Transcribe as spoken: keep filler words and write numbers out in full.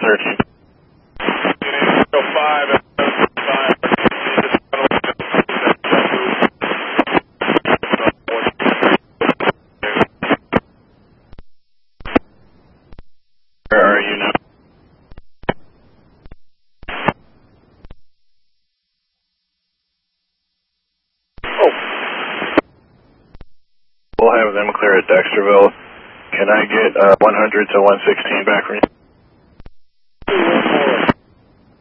thirteen. five and five. Where are you now? Oh. We'll have them clear at Dexterville. Can I get uh, one hundred to one sixteen back from you?